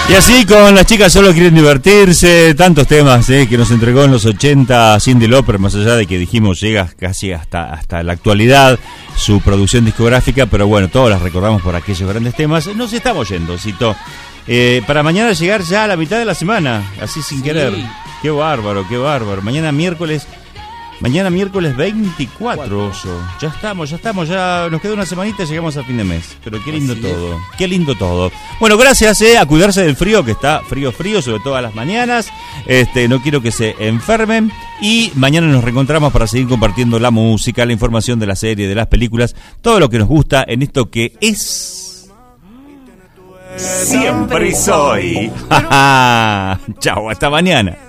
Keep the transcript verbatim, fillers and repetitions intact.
Y así con Las chicas solo quieren divertirse, tantos temas eh, que nos entregó en los ochenta Cyndi Lauper, más allá de que dijimos llega casi hasta, hasta la actualidad su producción discográfica, pero bueno, todos las recordamos por aquellos grandes temas. Nos estamos yendo, Cito, eh, para mañana llegar ya a la mitad de la semana, así sin sí. querer. Qué bárbaro, qué bárbaro. Mañana miércoles... Mañana miércoles veinticuatro, Oso. Ya estamos, ya estamos, ya nos queda una semanita y llegamos a fin de mes. Pero qué lindo Así todo, es. qué lindo todo. Bueno, gracias eh, a cuidarse del frío, que está frío, frío, sobre todo a las mañanas. Este, no quiero que se enfermen. Y mañana nos reencontramos para seguir compartiendo la música, la información de la serie, de las películas, todo lo que nos gusta en esto que es... Siempre soy. Chao, hasta mañana.